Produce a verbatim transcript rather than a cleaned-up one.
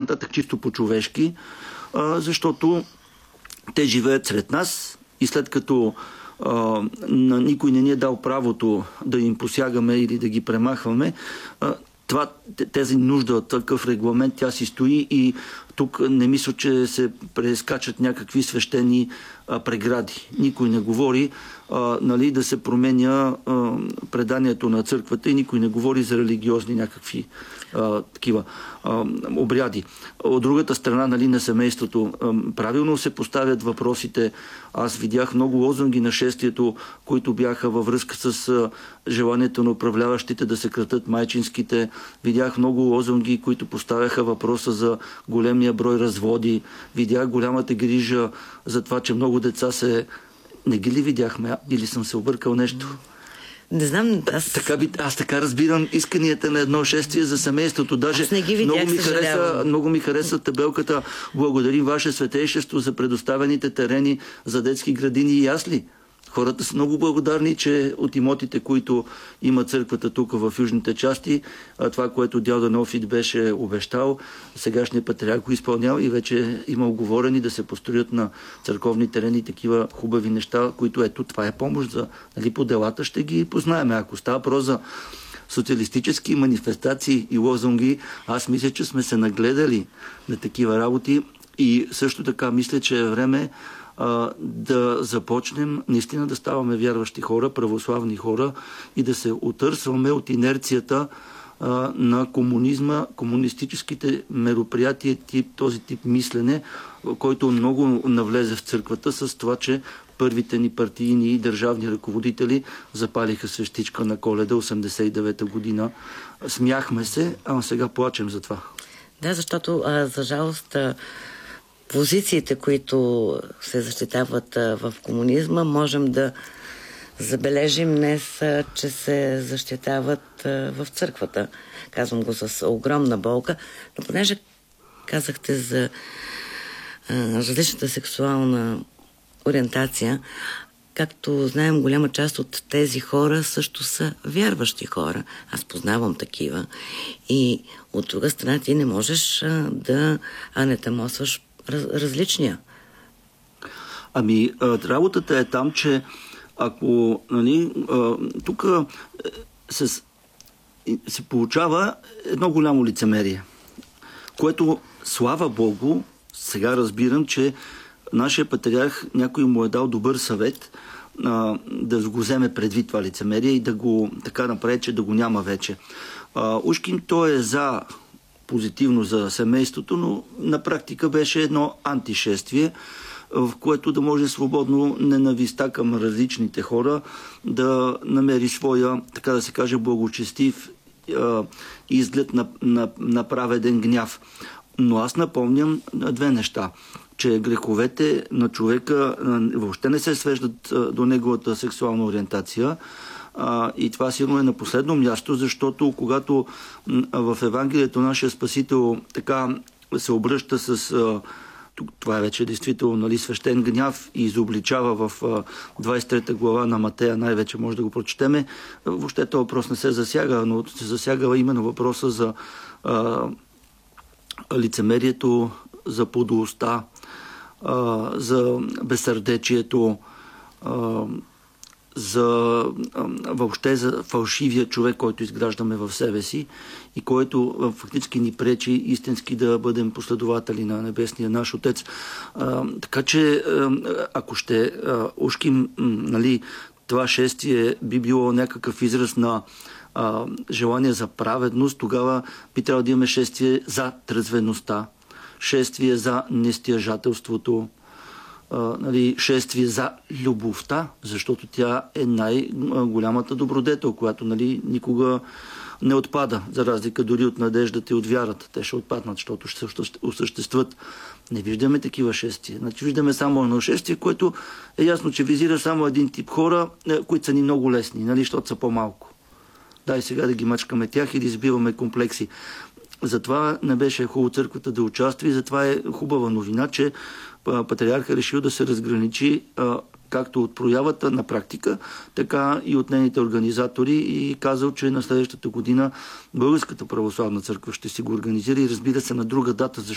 нататък чисто по-човешки, защото те живеят сред нас и след като а, на никой не ни е дал правото да им посягаме или да ги премахваме, а, това, тези нужда от такъв регламент, тя си стои и тук не мисля, че се прескачат някакви свещени а, прегради. Никой не говори а, нали, да се променя а, преданието на църквата и никой не говори за религиозни някакви а, такива а, обряди. От другата страна, нали, на семейството а, правилно се поставят въпросите. Аз видях много лозунги на шествието, които бяха във връзка с а, желанието на управляващите да съкратят майчинските. Видях много лозунги, които поставяха въпроса за големия брой разводи. Видях голямата грижа за това, че много деца се... Не ги ли видяхме? Или съм се объркал нещо? Не знам. Аз... Така би, аз така разбирам исканията на едно шествие за семейството. Даже аз не ги видях, много, ми хареса, много ми хареса табелката. Благодарим Ваше Светейшество за предоставените терени за детски градини и ясли. Хората са много благодарни, че от имотите, които има църквата тук в южните части, това, което дядо Неофит беше обещал, сегашният патриарх го изпълнял и вече има оговорени да се построят на църковни терени такива хубави неща, които ето, това е помощ за, нали, по делата ще ги познаем. Ако става про за социалистически манифестации и лозунги, аз мисля, че сме се нагледали на такива работи и също така мисля, че е време да започнем наистина да ставаме вярващи хора, православни хора и да се отърсваме от инерцията а, на комунизма, комунистическите мероприятия, тип, този тип мислене, който много навлезе в църквата с това, че първите ни партийни и държавни ръководители запалиха свещичка на Коледа осемдесет и девета година. Смяхме се, а сега плачем за това. Да, защото а, за жалост позициите, които се защитават в комунизма, можем да забележим днес, че се защитават в църквата. Казвам го с огромна болка. Но понеже казахте за различната сексуална ориентация, както знаем, голяма част от тези хора също са вярващи хора. Аз познавам такива. И от друга страна ти не можеш да анетамосваш различния. Ами, работата е там, че ако, нали, тук се, се получава едно голямо лицемерие, което, слава Богу, сега разбирам, че нашия патриарх някой му е дал добър съвет а, да го вземе предвид това лицемерие и да го така направи, че да го няма вече. А, Ушкин той е за позитивно за семейството, но на практика беше едно антишествие, в което да може свободно ненавистта към различните хора да намери своя, така да се каже, благочестив а, изглед на, на, на праведен гняв. Но аз напомням две неща, че греховете на човека въобще не се свеждат до неговата сексуална ориентация. А, и това сигурно е на последно място, защото когато в Евангелието нашия Спасител така се обръща с... А, това е вече действително, нали, свещен гняв и изобличава в а, двадесет и трета глава на Матея, най-вече може да го прочетеме. Въобще този въпрос не се засяга, но се засяга именно въпроса за а, лицемерието, за подлостта, а, за безсърдечието, а, за въобще за фалшивия човек, който изграждаме в себе си и който фактически ни пречи истински да бъдем последователи на Небесния наш Отец. А, така че, ако ще ушким, нали, това шествие би било някакъв израз на а, желание за праведност, тогава би трябвало да имаме шествие за трезвеността, шествие за нестяжателството, Uh, нали, шествие за любовта, защото тя е най-голямата добродетел, която, нали, никога не отпада, за разлика дори от надеждата и от вярата. Те ще отпаднат, защото ще осъществят. Не виждаме такива шествия. Значи виждаме само едно шествие, което е ясно, че визира само един тип хора, които са ни много лесни, нали, защото са по-малко. Дай сега да ги мачкаме тях и да избиваме комплекси. Затова не беше хубаво църквата да участва и затова е хубава новина, че патриарха решил да се разграничи както от проявата на практика, така и от нейните организатори и казал, че на следващата година Българската православна църква ще си го организира и разбира се на друга дата, защото